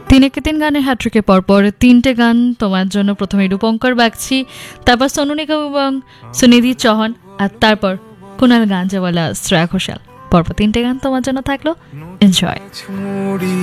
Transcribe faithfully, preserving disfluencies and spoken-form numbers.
তিন একে তিন গানের হ্যাট্রিকে পরপর তিনটে গান তোমার জন্য। প্রথমে রূপঙ্কর বাগচি, তারপর সোনু নিগম এবং সুনিধি চৌহান, আর তারপর কুনাল গাঞ্জাওয়ালা, শ্রেয়া ঘোষাল। পরপর তিনটে গান তোমার জন্য থাকলো, এনজয়।